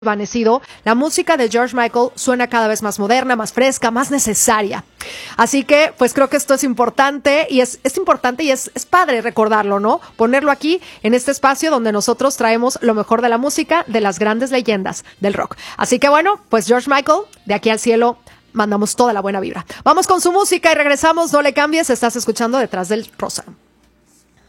desvanecido, la música de George Michael suena cada vez más moderna, más fresca, más necesaria. Así que, pues creo que esto es importante y es importante y es padre recordarlo, ¿no? Ponerlo aquí en este espacio donde nosotros traemos lo mejor de la música de las grandes leyendas del rock. Así que bueno, pues George Michael, de aquí al cielo, mandamos toda la buena vibra. Vamos con su música y regresamos, no le cambies, estás escuchando Detrás del Rosa.